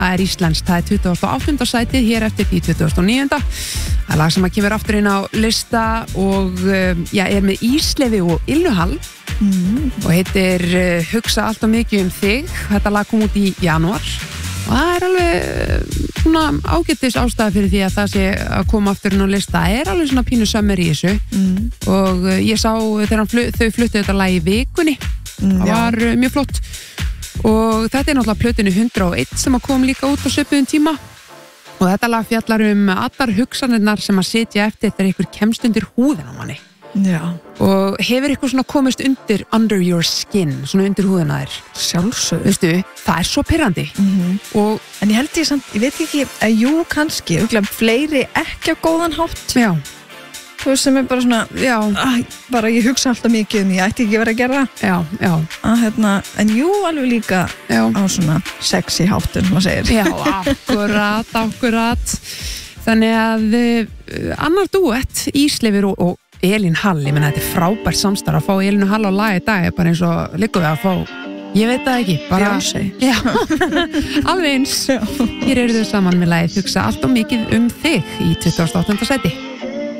það íslenskt, það 28. sætið hér eftir því 29. Það lag sem að kemur aftur inn á lista og er með Ísleifi og Ylnu Hall og heitir Hugsa allt og mikið þig. Þetta lag kom út í janúar og það alveg svona ágætis ástæða fyrir því að það sé að koma aftur inn á lista. Það alveg svona pínu sömmur í þessu og ég sá þegar þau fluttu þetta lag í vikunni. Það var mjög flott og þetta náttúrulega plötinu 101 sem að kom líka út á svipuðum tíma og þetta lag fjallar allar hugsanirnar sem að sitja eftir þegar ykkur kemst undir húðina á manni. Já. Og hefur ykkur svona komist undir under your skin, svona undir húðina þér? Sjálfsögðu. Veistu, það svo pirrandi. En ég held ég veit ekki að jú kannski, fleiri ekki á góðan hátt. Já. Þú veist sem bara svona, bara ég hugsa alltaf mikið ég ætti ekki verið að gera það. Já. En jú, alveg líka á svona sexy háttun, maður segir. Já, akkurat. Þannig að annar duett, Ísleifur og Elín Hall, ég menna þetta frábært samstarf að fá Elínu Hall á lag í dag bara eins og liggur við að fá, ég veit það ekki bara, já, alveg eins. Hér eru þau saman með lagið Hugsa allt og mikið þig í 28. sæti.